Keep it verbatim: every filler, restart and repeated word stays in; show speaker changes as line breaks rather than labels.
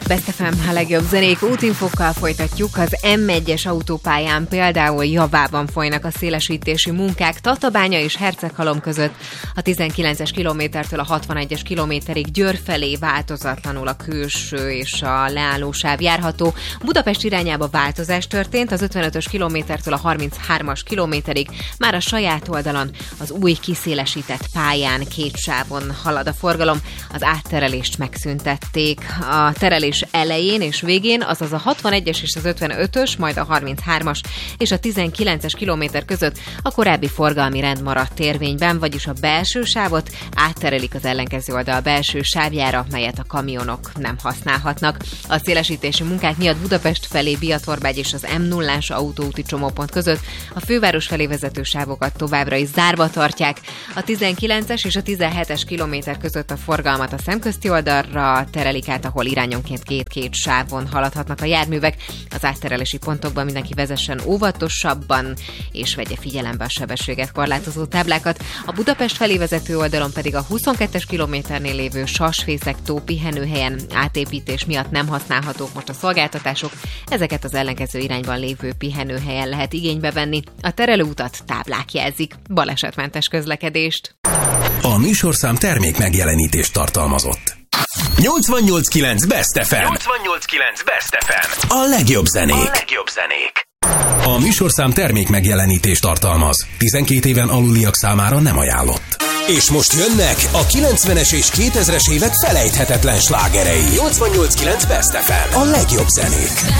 Best ef em, a legjobb zenék útinfokkal folytatjuk. Az em egyes autópályán például javában folynak a szélesítési munkák Tatabánya és Herceghalom között. A tizenkilences kilométertől a hatvanegyes kilométerig Győr felé változatlanul a külső és a leállósáv járható. Budapest irányába változás történt, az ötvenötös kilométertől a harminchármas kilométerig már a saját oldalon az új kiszélesített pályán két sávon halad a forgalom. Az átterelést megszüntették. A terelés elején és végén, azaz a hatvanegyes és az ötvenötös, majd a harminchármas és a tizenkilences kilométer között a korábbi forgalmi rend maradt érvényben, vagyis a belső sávot átterelik az ellenkező oldal belső sávjára, melyet a kamionok nem használhatnak. A szélesítési munkák miatt Budapest felé Biatorbágy és az em nullás autóúti csomópont között a főváros felé vezető sávokat továbbra is zárva tartják. A tizenkilences és a tizenhetes kilométer között a forgalmat a szemközti oldalra terelik át, ahol irányonként két-két sávon haladhatnak a járművek. Az átterelési pontokban mindenki vezessen óvatosabban, és vegye figyelembe a sebességet korlátozó táblákat. A Budapest felé vezető oldalon pedig a huszonkettes kilométernél lévő Sasfészek-tó pihenőhelyen átépítés miatt nem használhatók most a szolgáltatások. Ezeket az ellenkező irányban lévő pihenőhelyen lehet igénybe venni. A terelőutat táblák jelzik. Balesetmentes közlekedést.
A műsorszám termék megjelenítést tartalmazott. nyolcvannyolc kilenc Best ef em.
nyolcvannyolc kilenc Best ef em.
A legjobb zenék.
A legjobb zenék.
A műsorszám termék megjelenítést tartalmaz. tizenkét éven aluliak számára nem ajánlott. És most jönnek a kilencvenes és kétezres évek felejthetetlen slágerei. nyolcvannyolc kilenc Best ef em. A legjobb zenék.